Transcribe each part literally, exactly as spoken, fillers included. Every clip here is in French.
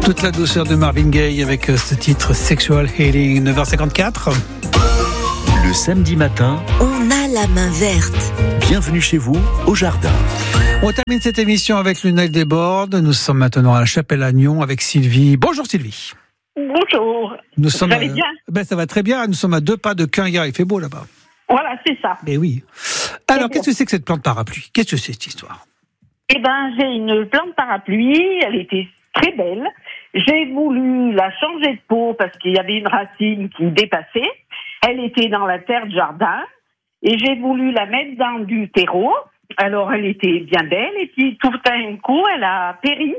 Toute la douceur de Marvin Gaye avec ce titre Sexual Healing, neuf heures cinquante-quatre. Le samedi matin, on a la main verte. Bienvenue chez vous au jardin. On termine cette émission avec Lunel Desbordes. Nous sommes maintenant à la Chapelle-Agnon avec Sylvie. Bonjour Sylvie. Bonjour. Nous sommes Vous allez bien ? Ben, ça va très bien. Nous sommes à deux pas de Quingard. Il fait beau là-bas. Voilà, c'est ça. Mais oui. Alors, qu'est-ce que c'est que cette plante parapluie ? Qu'est-ce que c'est cette histoire ? Eh ben, j'ai une plante parapluie. Elle était très belle. J'ai voulu la changer de peau parce qu'il y avait une racine qui dépassait. Elle était dans la terre de jardin. Et j'ai voulu la mettre dans du terreau. Alors, elle était bien belle. Et puis, tout d'un coup, elle a péri.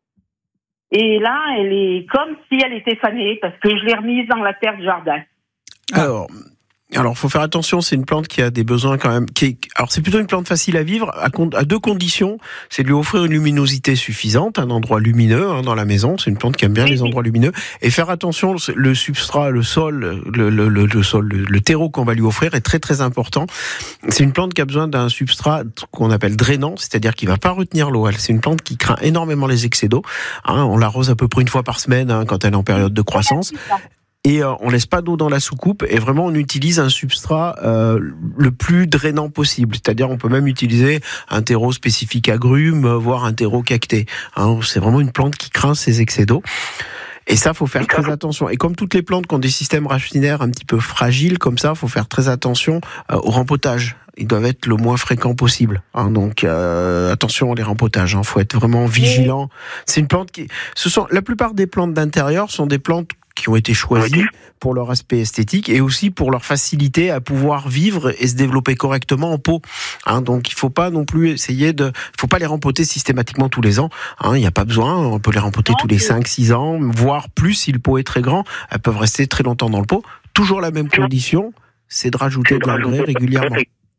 Et là, elle est comme si elle était fanée parce que je l'ai remise dans la terre de jardin. Alors, alors, faut faire attention. C'est une plante qui a des besoins quand même. Qui est, alors, c'est plutôt une plante facile à vivre à, à deux conditions. C'est de lui offrir une luminosité suffisante, un endroit lumineux hein, dans la maison. C'est une plante qui aime bien oui, les oui. endroits lumineux. Et faire attention, le substrat, le sol, le, le, le, le sol, le, le terreau qu'on va lui offrir est très très important. C'est une plante qui a besoin d'un substrat qu'on appelle drainant, c'est-à-dire qui va pas retenir l'eau. C'est une plante qui craint énormément les excès d'eau. Hein, on l'arrose à peu près une fois par semaine hein, quand elle est en période de croissance. Et euh, on laisse pas d'eau dans la soucoupe et vraiment on utilise un substrat euh, le plus drainant possible. C'est-à-dire on peut même utiliser un terreau spécifique agrumes, voire un terreau cacté. Hein, c'est vraiment une plante qui craint ces excès d'eau. Et ça, faut faire très attention. Et comme toutes les plantes qui ont des systèmes racinaires un petit peu fragiles, comme ça, faut faire très attention euh, au rempotage. Ils doivent être le moins fréquents possible. Hein, donc euh, attention aux rempotages. Hein, faut être vraiment vigilant. C'est une plante qui, ce sont la plupart des plantes d'intérieur sont des plantes qui ont été choisies pour leur aspect esthétique et aussi pour leur facilité à pouvoir vivre et se développer correctement en pot. Hein, donc il faut pas non plus essayer de, faut pas les rempoter systématiquement tous les ans. Hein, il n'y a pas besoin. On peut les rempoter tous les cinq six ans, voire plus si le pot est très grand. Elles peuvent rester très longtemps dans le pot. Toujours la même condition, c'est de rajouter de l'engrais régulièrement.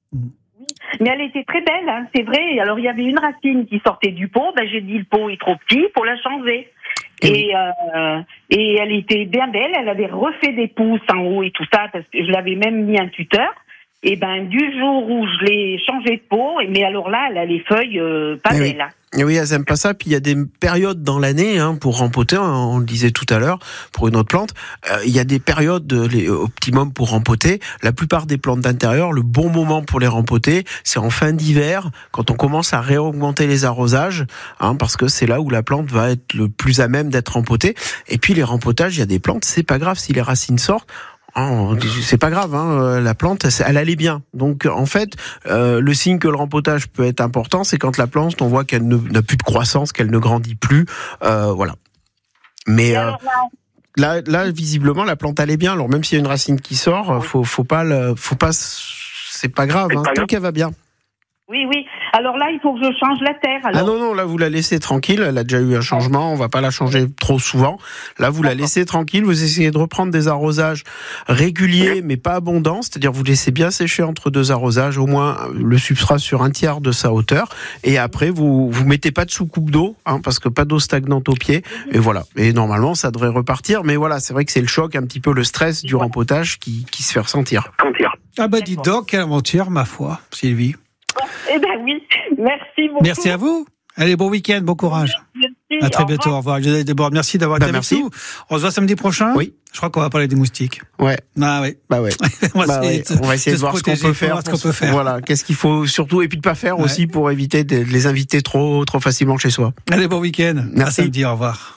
Mais elle était très belle, hein, c'est vrai. Alors il y avait une racine qui sortait du pot. Ben j'ai dit le pot est trop petit pour la changer. Et, euh, et elle était bien belle. Elle avait refait des pousses en haut et tout ça parce que je l'avais même mis un tuteur. Et ben du jour où je l'ai changé de pot, mais alors là, elle a les feuilles euh, pas belles. Hein. Et oui, elles aiment pas ça. Puis il y a des périodes dans l'année hein, pour rempoter. On le disait tout à l'heure pour une autre plante. Euh, il y a des périodes les optimum pour rempoter. La plupart des plantes d'intérieur, le bon moment pour les rempoter, c'est en fin d'hiver, quand on commence à réaugmenter les arrosages, hein, parce que c'est là où la plante va être le plus à même d'être rempotée. Et puis les rempotages, il y a des plantes, c'est pas grave si les racines sortent. Oh, c'est pas grave, hein, la plante, elle allait bien. Donc, en fait, euh, le signe que le rempotage peut être important, c'est quand la plante, on voit qu'elle ne, n'a plus de croissance, qu'elle ne grandit plus, euh, voilà. Mais euh, là, là, visiblement, la plante allait bien. Alors, même s'il y a une racine qui sort, faut, faut pas, le, faut pas, c'est pas grave, hein, tant qu'elle va bien. Oui, oui. Alors là, il faut que je change la terre. Alors. Ah non, non, là, vous la laissez tranquille. Elle a déjà eu un changement. On va pas la changer trop souvent. Là, vous la laissez tranquille. Vous essayez de reprendre des arrosages réguliers, mais pas abondants. C'est-à-dire, vous laissez bien sécher entre deux arrosages, au moins le substrat sur un tiers de sa hauteur. Et après, vous vous mettez pas de soucoupe d'eau, hein, parce que pas d'eau stagnante au pied. Et voilà. Et normalement, ça devrait repartir. Mais voilà, c'est vrai que c'est le choc, un petit peu le stress du rempotage qui, qui se fait ressentir. Ah bah, dis donc, quelle aventure, ma foi, Sylvie. Eh ben oui, merci beaucoup. Merci à vous. Allez, bon week-end, bon courage. Merci. À très bientôt. Au revoir. Lunel Desbordes, merci d'avoir été bah, avec merci. nous. On se voit samedi prochain. Oui. Je crois qu'on va parler des moustiques. Ouais. Ah oui. Bah ouais. on, va bah ouais. on va essayer de, de voir ce qu'on peut faire. Ce qu'on peut faire. Voilà. Qu'est-ce qu'il faut surtout et puis de pas faire ouais. aussi pour éviter de les inviter trop trop facilement chez soi. Allez, bon week-end. Merci. À samedi. Au revoir.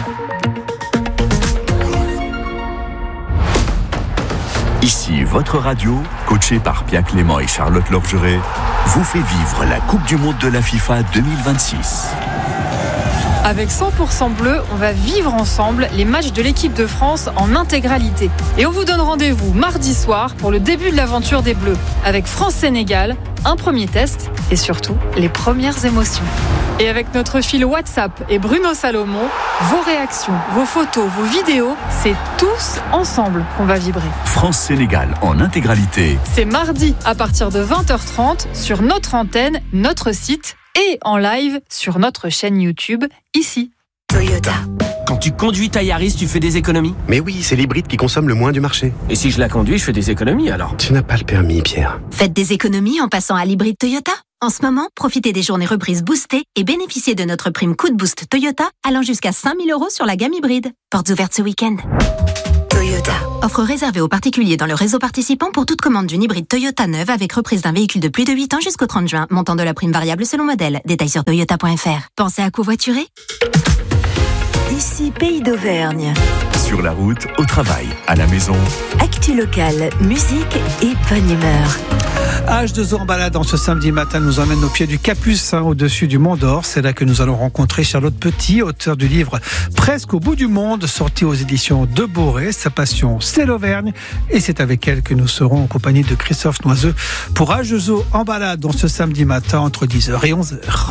Ici, votre radio, coachée par Pierre Clément et Charlotte Lorgeret, vous fait vivre la Coupe du Monde de la FIFA deux mille vingt-six. Avec cent pour cent bleu, on va vivre ensemble les matchs de l'équipe de France en intégralité. Et on vous donne rendez-vous mardi soir pour le début de l'aventure des Bleus, avec France-Sénégal, un premier test et surtout les premières émotions. Et avec notre fil WhatsApp et Bruno Salomon, vos réactions, vos photos, vos vidéos, c'est tous ensemble qu'on va vibrer. France-Sénégal en intégralité. C'est mardi à partir de vingt heures trente sur notre antenne, notre site et en live sur notre chaîne YouTube, ici. Toyota. Quand tu conduis ta Yaris, tu fais des économies ? Mais oui, c'est l'hybride qui consomme le moins du marché. Et si je la conduis, je fais des économies alors ? Tu n'as pas le permis, Pierre. Faites des économies en passant à l'hybride Toyota. En ce moment, profitez des journées reprises boostées et bénéficiez de notre prime Coup de Boost Toyota allant jusqu'à cinq mille euros sur la gamme hybride. Portes ouvertes ce week-end. Toyota. Offre réservée aux particuliers dans le réseau participant pour toute commande d'une hybride Toyota neuve avec reprise d'un véhicule de plus de huit ans jusqu'au trente juin. Montant de la prime variable selon modèle. Détails sur toyota point f r. Pensez à covoiturer ? Ici Pays d'Auvergne. Sur la route, au travail, à la maison. Actu locale, musique et bonne humeur. H deux O en balade en ce samedi matin nous emmène au pied du Capucin, au-dessus du Mont d'Or. C'est là que nous allons rencontrer Charlotte Petit, auteure du livre Presque au bout du monde, sorti aux éditions de Boré. Sa passion, c'est l'Auvergne. Et c'est avec elle que nous serons en compagnie de Christophe Noiseux pour H deux O en balade en ce samedi matin entre dix heures et onze heures.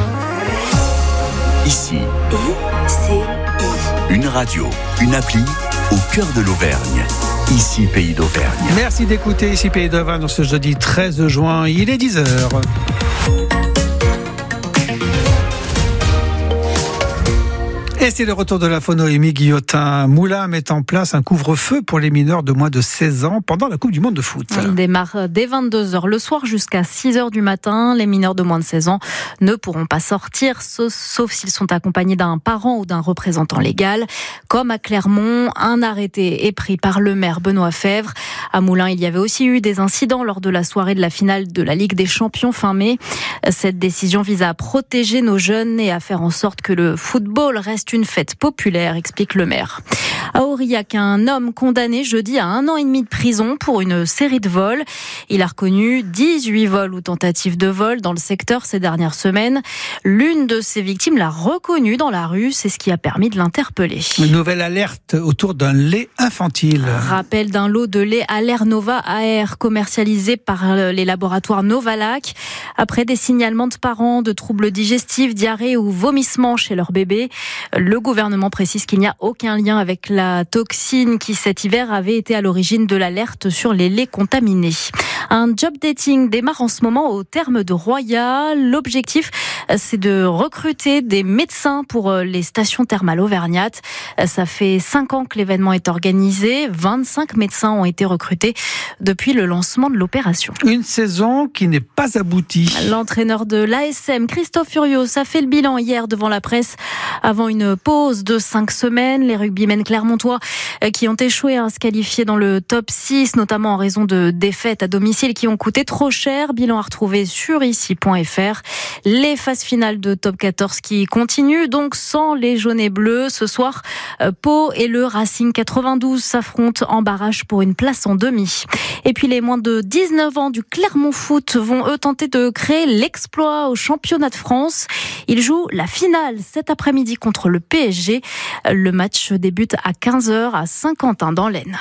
Ici, I C I. une radio, une appli au cœur de l'Auvergne. Ici Pays d'Auvergne. Merci d'écouter Ici Pays d'Auvergne ce jeudi treize juin. Il est dix heures. Et c'est le retour de la Phonoémie Guillotin. Moulin met en place un couvre-feu pour les mineurs de moins de seize ans pendant la Coupe du Monde de foot. Il démarre dès vingt-deux heures le soir jusqu'à six heures du matin. Les mineurs de moins de seize ans ne pourront pas sortir, sauf, sauf s'ils sont accompagnés d'un parent ou d'un représentant légal. Comme à Clermont, un arrêté est pris par le maire Benoît Fèvre. À Moulins, il y avait aussi eu des incidents lors de la soirée de la finale de la Ligue des Champions fin mai. Cette décision vise à protéger nos jeunes et à faire en sorte que le football reste une fête populaire, explique le maire. À Aurillac, un homme condamné jeudi à un an et demi de prison pour une série de vols. Il a reconnu dix-huit vols ou tentatives de vol dans le secteur ces dernières semaines. L'une de ses victimes l'a reconnu dans la rue, c'est ce qui a permis de l'interpeller. Une nouvelle alerte autour d'un lait infantile. Rappel d'un lot de lait Allernova A R commercialisé par les laboratoires Novalac. Après des signalements de parents de troubles digestifs, diarrhée ou vomissements chez leur bébé, le gouvernement précise qu'il n'y a aucun lien avec la toxine qui cet hiver avait été à l'origine de l'alerte sur les laits contaminés. Un job dating démarre en ce moment au terme de Roya. L'objectif, c'est de recruter des médecins pour les stations thermales auvergnates. Ça fait cinq ans que l'événement est organisé. vingt-cinq médecins ont été recrutés depuis le lancement de l'opération. Une saison qui n'est pas aboutie. L'entraîneur de l'A S M, Christophe Furios, a fait le bilan hier devant la presse avant une pause de cinq semaines. Les rugbymen clermontois qui ont échoué à se qualifier dans le top six, notamment en raison de défaites à domicile qui ont coûté trop cher. Bilan à retrouver sur ici point f r. Les phases finales de top quatorze qui continuent, donc sans les jaunes et bleus. Ce soir, Pau et le Racing quatre-vingt-douze s'affrontent en barrage pour une place en demi. Et puis les moins de dix-neuf ans du Clermont Foot vont eux tenter de créer l'exploit au championnat de France. Ils jouent la finale cet après-midi contre le P S G. Le match débute à quinze heures à Saint-Quentin dans l'Aisne.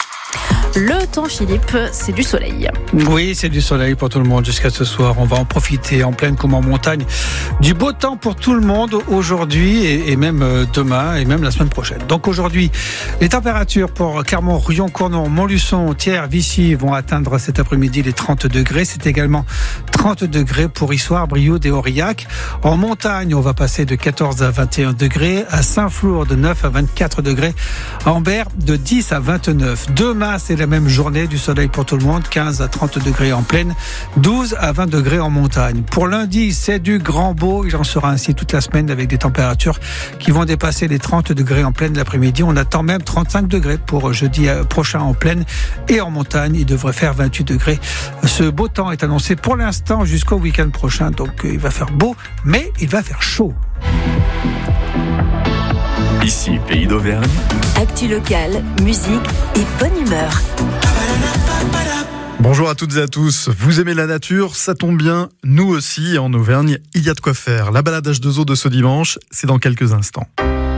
Le temps, Philippe, c'est du soleil. Oui, c'est du soleil pour tout le monde jusqu'à ce soir. On va en profiter en plaine comme en montagne. Du beau temps pour tout le monde aujourd'hui et, et même demain et même la semaine prochaine. Donc aujourd'hui, les températures pour Clermont, Rion, Cournon, Montluçon, Thiers, Vichy vont atteindre cet après-midi les trente degrés. C'est également trente degrés pour Issoire, Brioude et Aurillac. En montagne, on va passer de quatorze à vingt et un degrés. À Saint-Flour, de neuf à vingt-quatre degrés. À Ambert, de dix à vingt-neuf. Demain, c'est la même journée, du soleil pour tout le monde, quinze à trente degrés en plaine, douze à vingt degrés en montagne. Pour lundi, c'est du grand beau, il en sera ainsi toute la semaine avec des températures qui vont dépasser les trente degrés en plaine l'après-midi. On attend même trente-cinq degrés pour jeudi prochain en plaine et en montagne, il devrait faire vingt-huit degrés. Ce beau temps est annoncé pour l'instant jusqu'au week-end prochain, donc il va faire beau, mais il va faire chaud. Ici, Pays d'Auvergne. Actu locale, musique et bonne humeur. Bonjour à toutes et à tous. Vous aimez la nature, ça tombe bien. Nous aussi, en Auvergne, il y a de quoi faire. La balade H deux O de ce dimanche, c'est dans quelques instants.